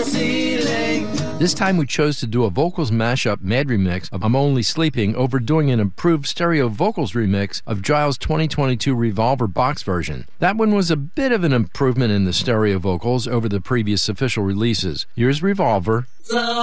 ceiling. This time we chose to do a vocals mashup mad remix of I'm Only Sleeping over doing an improved stereo vocals remix of Giles' 2022 Revolver box version. That one was a bit of an improvement in the stereo vocals over the previous official releases. Here's Revolver.